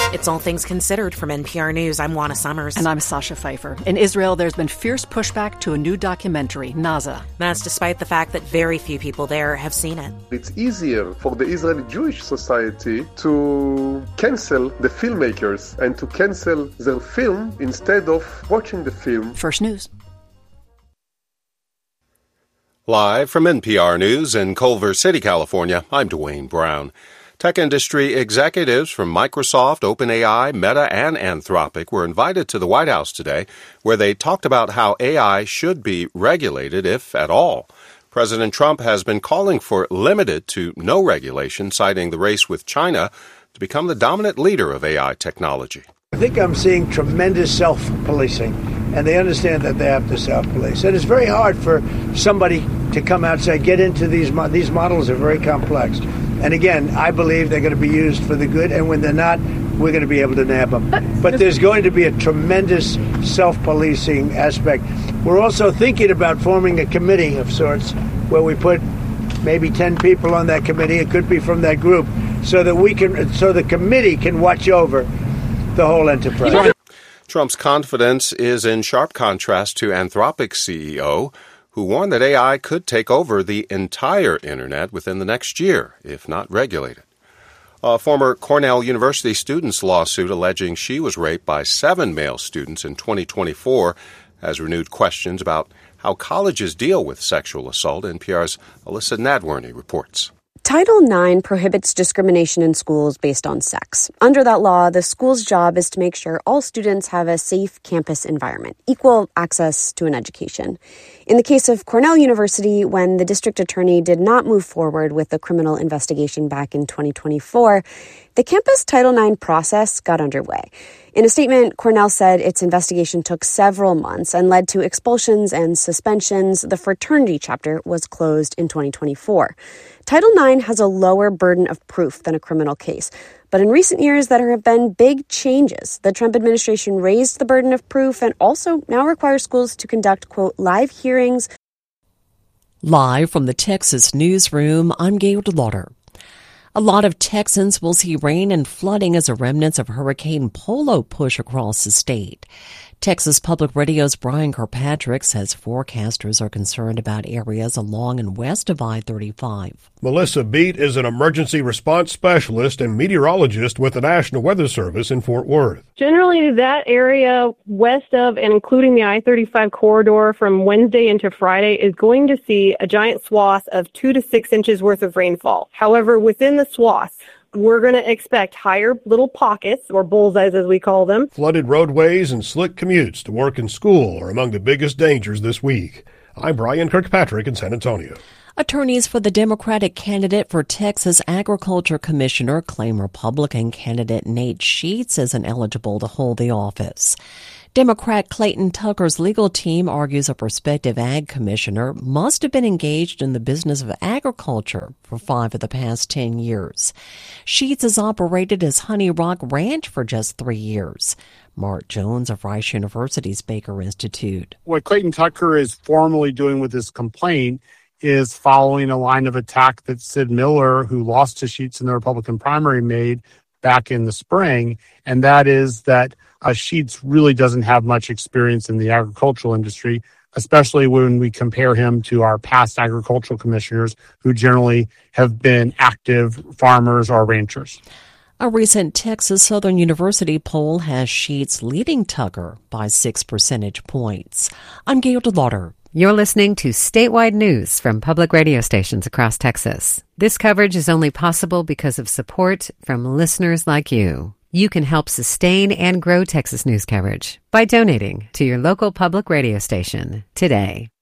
It's All Things Considered from NPR News. I'm Juana Summers. And I'm Sasha Pfeiffer. In Israel, there's been fierce pushback to a new documentary, Naza. That's despite the fact that very few people there have seen it. It's easier for the Israeli Jewish society to cancel the filmmakers and to cancel their film instead of watching the film. First News. Live from NPR News in Culver City, California, I'm Dwayne Brown. Tech industry executives from Microsoft, OpenAI, Meta, and Anthropic were invited to the White House today, where they talked about how AI should be regulated, if at all. President Trump has been calling for limited to no regulation, citing the race with China to become the dominant leader of AI technology. I think I'm seeing tremendous self-policing, and they understand that they have to self-police. And it's very hard for somebody to come out and say, get into these models are very complex. And again, I believe they're going to be used for the good, and when they're not, we're going to be able to nab them. But there's going to be a tremendous self-policing aspect. We're also thinking about forming a committee of sorts where we put maybe 10 people on that committee. It could be from that group, so that the committee can watch over the whole enterprise. Trump's confidence is in sharp contrast to Anthropic's CEO, who warned that AI could take over the entire Internet within the next year, if not regulated. A former Cornell University student's lawsuit alleging she was raped by 7 male students in 2024 has renewed questions about how colleges deal with sexual assault. NPR's Alyssa Nadworny reports. Title IX prohibits discrimination in schools based on sex. Under that law, the school's job is to make sure all students have a safe campus environment, equal access to an education. In the case of Cornell University, when the district attorney did not move forward with the criminal investigation back in 2024, the campus Title IX process got underway. In a statement, Cornell said its investigation took several months and led to expulsions and suspensions. The fraternity chapter was closed in 2024. Title IX has a lower burden of proof than a criminal case. But in recent years, there have been big changes. The Trump administration raised the burden of proof and also now requires schools to conduct, quote, live hearings. Live from the Texas newsroom, I'm Gail DeLauder. A lot of Texans will see rain and flooding as the remnants of Hurricane Polo push across the state. Texas Public Radio's Brian Kirkpatrick says forecasters are concerned about areas along and west of I-35. Melissa Beat is an emergency response specialist and meteorologist with the National Weather Service in Fort Worth. Generally, that area west of and including the I-35 corridor from Wednesday into Friday is going to see a giant swath of 2 to 6 inches worth of rainfall. However, within the swath, we're going to expect higher little pockets, or bullseyes as we call them. Flooded roadways and slick commutes to work and school are among the biggest dangers this week. I'm Brian Kirkpatrick in San Antonio. Attorneys for the Democratic candidate for Texas Agriculture Commissioner claim Republican candidate Nate Sheets isn't eligible to hold the office. Democrat Clayton Tucker's legal team argues a prospective ag commissioner must have been engaged in the business of agriculture for 5 of the past 10 years. Sheets has operated as Honey Rock Ranch for just 3 years. Mark Jones of Rice University's Baker Institute. What Clayton Tucker is formally doing with this complaint is following a line of attack that Sid Miller, who lost to Sheets in the Republican primary, made back in the spring, and that is that Sheets really doesn't have much experience in the agricultural industry, especially when we compare him to our past agricultural commissioners who generally have been active farmers or ranchers. A recent Texas Southern University poll has Sheets leading Tucker by 6 percentage points. I'm Gail DeLauder. You're listening to statewide news from public radio stations across Texas. This coverage is only possible because of support from listeners like you. You can help sustain and grow Texas news coverage by donating to your local public radio station today.